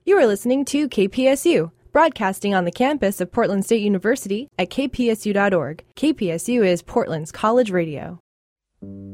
You are listening to KPSU, broadcasting on the campus of Portland State University at kpsu.org. KPSU is Portland's college radio.